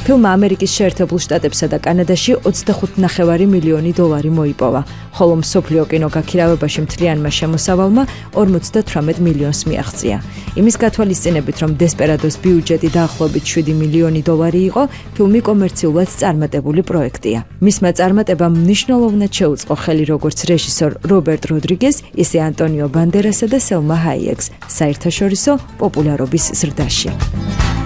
ფილმმა ამერიკის შეერთებულ შტატებსა და კანადაში 25.5 მილიონი დოლარი მოიპოვა, ხოლო მსოფლიო კინოგაქირავებაში მთლიანმა შემოსავალმა 58 მილიონს მიაღწია. იმის გათვალისწინებით, რომ დესპერადოს ბიუჯეტი დაახლოებით 7 მილიონი დოლარი იყო, ფილმი კომერციულად წარმატებული პროექტია. მისმა წარმატებამ მნიშვნელოვნად შეუწყო ხელი როგორც რეჟისორ რობერტ როდრიგეს, ისე ანტონიო ბანდერასა და სელმა ჰაიეკს საერთაშორისო პოპულარობის ზრდაში.